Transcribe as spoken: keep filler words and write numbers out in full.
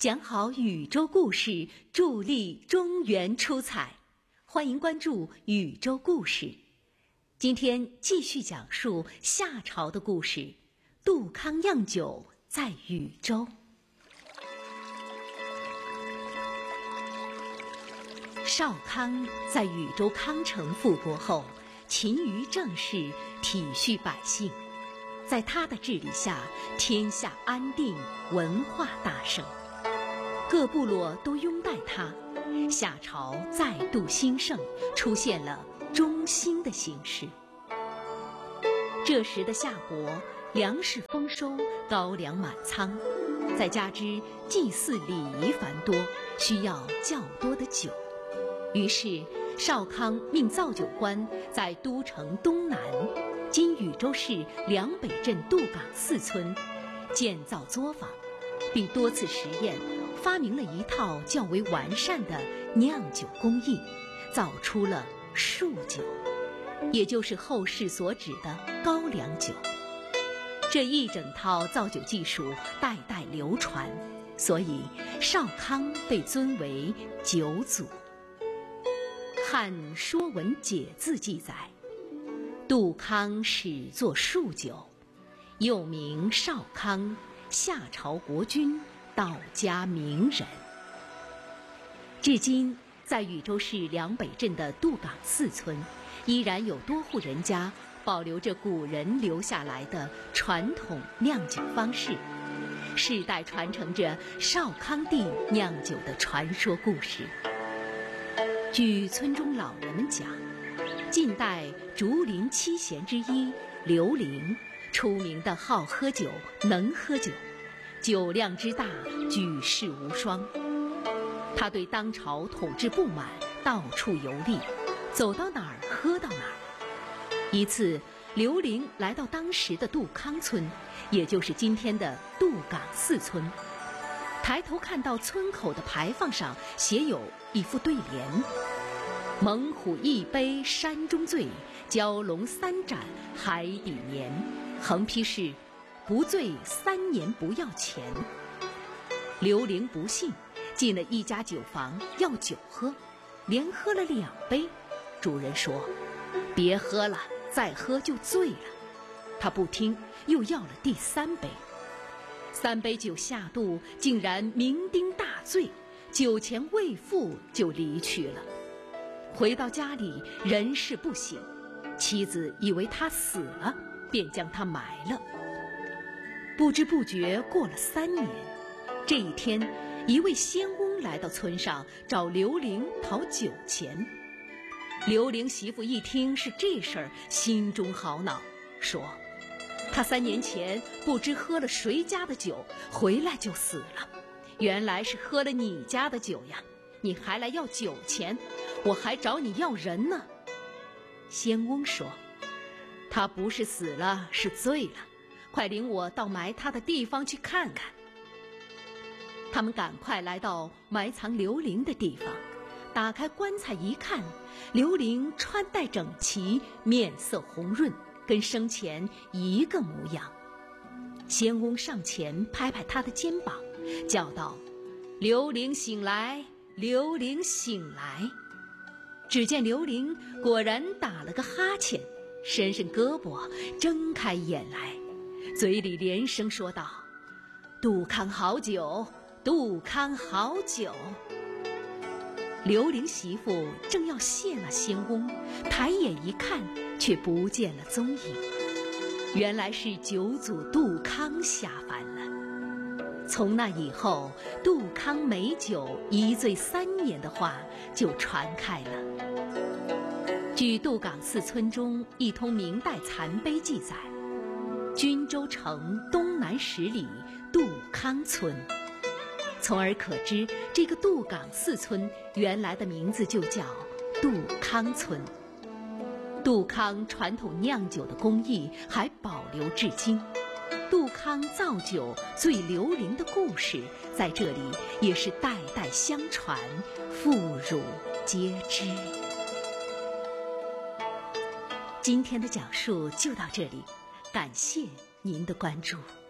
讲好宇宙故事，助力中原出彩。欢迎关注宇宙故事。今天继续讲述夏朝的故事，杜康酿酒在禹州。少康在禹州康城复国后，勤于政事，体恤百姓。在他的治理下，天下安定，文化大盛，各部落都拥戴他，夏朝再度兴盛，出现了中兴的形势。这时的夏国粮食丰收，高粱满仓，再加之祭祀礼仪繁多，需要较多的酒。于是少康命造酒官在都城东南今禹州市梁北镇杜岗四村建造作坊，并多次实验，发明了一套较为完善的酿酒工艺，造出了数酒，也就是后世所指的高粱酒。这一整套造酒技术代代流传，所以少康被尊为酒祖。汉《说文解字》记载，杜康始作数酒，又名少康，夏朝国君，道家名人。至今在禹州市梁北镇的杜岗四村，依然有多户人家保留着古人留下来的传统酿酒方式，世代传承着少康帝酿酒的传说故事。据村中老人们讲，晋代竹林七贤之一刘伶，出名的好喝酒，能喝酒，酒量之大，举世无双。他对当朝统治不满，到处游历，走到哪儿喝到哪儿。一次，刘伶来到当时的杜康村，也就是今天的杜岗四村，抬头看到村口的牌坊上写有一副对联：猛虎一杯山中醉，蛟龙三盏海底眠。横批是不醉三年不要钱。刘伶不信，进了一家酒房要酒喝，连喝了两杯。主人说：别喝了，再喝就醉了。他不听，又要了第三杯。三杯酒下肚，竟然酩酊大醉，酒钱未付就离去了。回到家里，人事不省，妻子以为他死了，便将他埋了。不知不觉过了三年，这一天，一位仙翁来到村上，找刘伶讨酒钱。刘伶媳妇一听是这事儿，心中好恼，说他三年前不知喝了谁家的酒，回来就死了，原来是喝了你家的酒呀，你还来要酒钱，我还找你要人呢。仙翁说，他不是死了，是醉了，快领我到埋他的地方去看看。他们赶快来到埋藏刘伶的地方，打开棺材一看，刘伶穿戴整齐，面色红润，跟生前一个模样。仙翁上前拍拍他的肩膀，叫道：刘伶醒来，刘伶醒来。只见刘伶果然打了个哈欠，伸伸胳膊，睁开眼来，嘴里连声说道：杜康好酒，杜康好酒。刘伶媳妇正要谢那仙翁，抬眼一看，却不见了踪影。原来是酒祖杜康下凡了。从那以后，杜康美酒一醉三年的话就传开了。据杜岗四村中一通明代残碑记载，均州城东南十里杜康村，从而可知这个杜岗四村原来的名字就叫杜康村。杜康传统酿酒的工艺还保留至今，杜康造酒醉刘伶的故事在这里也是代代相传，妇孺皆知。今天的讲述就到这里，感谢您的关注。